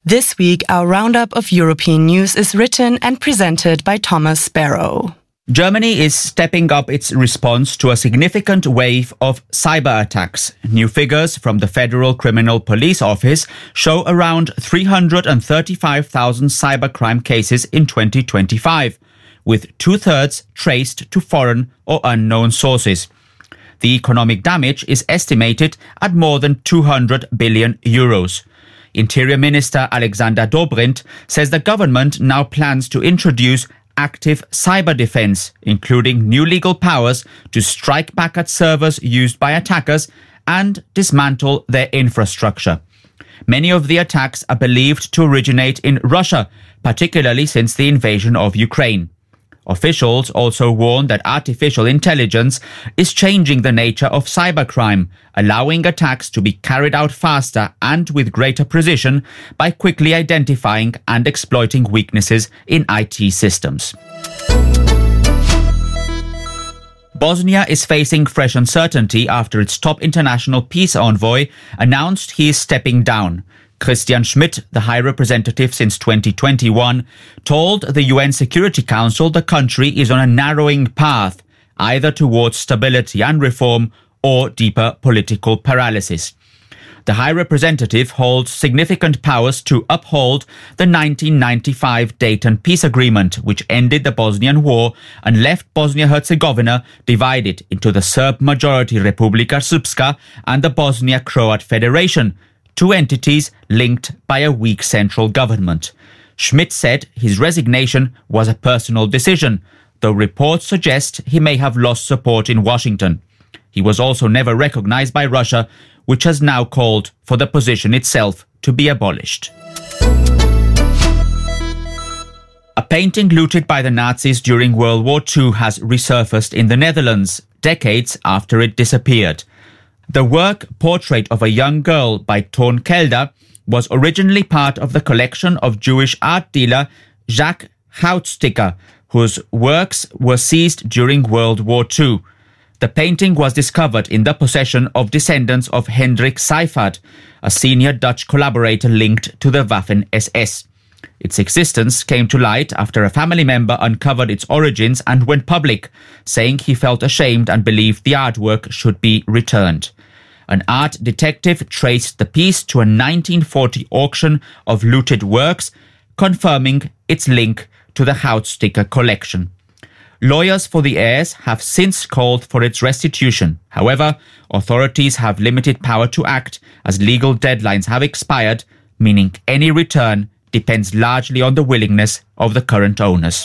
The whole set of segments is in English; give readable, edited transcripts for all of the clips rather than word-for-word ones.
This week, our roundup of European news is written and presented by Thomas Sparrow. Germany is stepping up its response to a significant wave of cyber attacks. New figures from the Federal Criminal Police Office show around 335,000 cybercrime cases in 2025, with 2/3 traced to foreign or unknown sources. The economic damage is estimated at more than 200 billion euros. Interior Minister Alexander Dobrindt says the government now plans to introduce active cyber defense, including new legal powers to strike back at servers used by attackers and dismantle their infrastructure. Many of the attacks are believed to originate in Russia, particularly since the invasion of Ukraine. Officials also warn that artificial intelligence is changing the nature of cybercrime, allowing attacks to be carried out faster and with greater precision by quickly identifying and exploiting weaknesses in IT systems. Bosnia is facing fresh uncertainty after its top international peace envoy announced he is stepping down. Christian Schmidt, the High Representative since 2021, told the UN Security Council the country is on a narrowing path, either towards stability and reform or deeper political paralysis. The High Representative holds significant powers to uphold the 1995 Dayton Peace Agreement, which ended the Bosnian War and left Bosnia-Herzegovina divided into the Serb-majority Republika Srpska and the Bosnia-Croat Federation, two entities linked by a weak central government. Schmidt said his resignation was a personal decision, though reports suggest he may have lost support in Washington. He was also never recognized by Russia, which has now called for the position itself to be abolished. A painting looted by the Nazis during World War II has resurfaced in the Netherlands, decades after it disappeared. The work, Portrait of a Young Girl by Toon Kelder, was originally part of the collection of Jewish art dealer Jacques Houtstikker, whose works were seized during World War II. The painting was discovered in the possession of descendants of Hendrik Seyfarth, a senior Dutch collaborator linked to the Waffen-SS. Its existence came to light after a family member uncovered its origins and went public, saying he felt ashamed and believed the artwork should be returned. An art detective traced the piece to a 1940 auction of looted works, confirming its link to the Houtstikker collection. Lawyers for the heirs have since called for its restitution. However, authorities have limited power to act as legal deadlines have expired, meaning any return depends largely on the willingness of the current owners.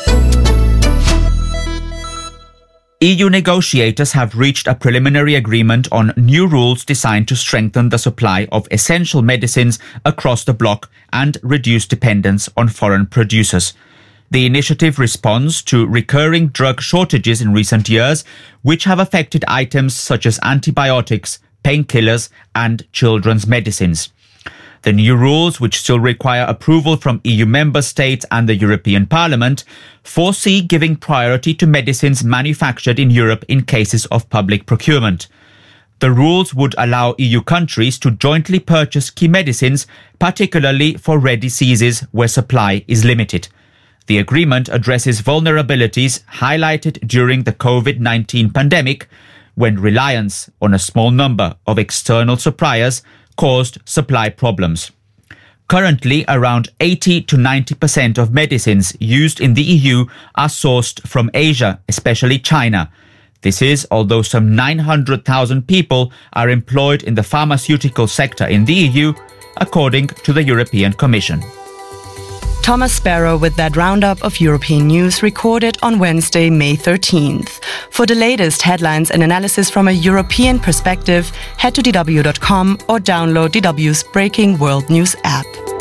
EU negotiators have reached a preliminary agreement on new rules designed to strengthen the supply of essential medicines across the bloc and reduce dependence on foreign producers. The initiative responds to recurring drug shortages in recent years, which have affected items such as antibiotics, painkillers, and children's medicines. The new rules, which still require approval from EU member states and the European Parliament, foresee giving priority to medicines manufactured in Europe in cases of public procurement. The rules would allow EU countries to jointly purchase key medicines, particularly for rare diseases where supply is limited. The agreement addresses vulnerabilities highlighted during the COVID-19 pandemic, when reliance on a small number of external suppliers caused supply problems. Currently, around 80 to 90% of medicines used in the EU are sourced from Asia, especially China. This is although some 900,000 people are employed in the pharmaceutical sector in the EU, according to the European Commission. Thomas Sparrow with that roundup of European news recorded on Wednesday, May 13th. For the latest headlines and analysis from a European perspective, head to dw.com or download DW's Breaking World News app.